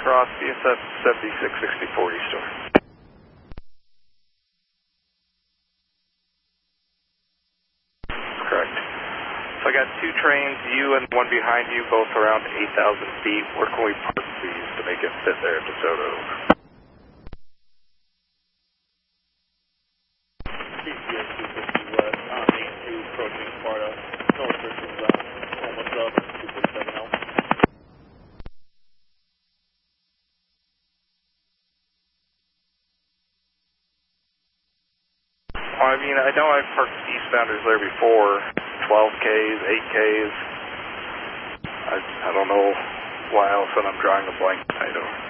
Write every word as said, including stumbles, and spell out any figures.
Cross, B S F seventy-six sixty-four Eastern. Correct. So I got two trains, you and one behind you, both around eight thousand feet. Where can we park these to make it fit there at DeSoto? C C S two fifty West, on Main two, approaching Sparta. No restrictions on almost up, two forty-seven L. Well, I mean, I know I've parked eastbounders there before, twelve Ks, eight Ks. I, I don't know why all of a sudden I'm drawing a blank title.